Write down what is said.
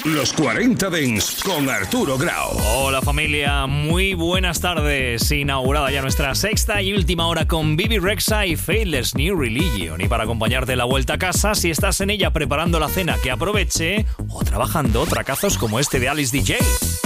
Los 40 Dents con Arturo Grau. Hola familia, muy buenas tardes. Inaugurada ya nuestra sexta y última hora con Bibi Rexha y Faithless New Religion. Y para acompañarte en la vuelta a casa, si estás en ella preparando la cena, que aproveche, o trabajando tracazos como este de Alice DJ.